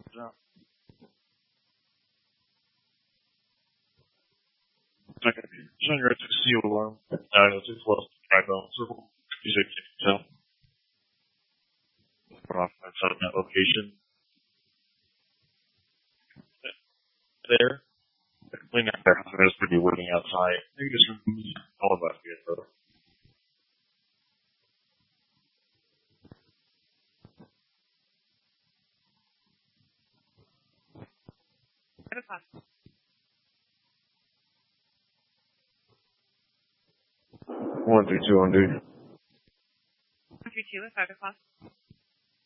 Yeah. Okay. Shine your seal alarm. It's close to Tri-Bone Circle. Music you can tell. We're off outside of that location. There. Clean out there. I'm just going to be waiting outside. Maybe just remove all of us here, brother. One through two on duty. 132 at 5 o'clock.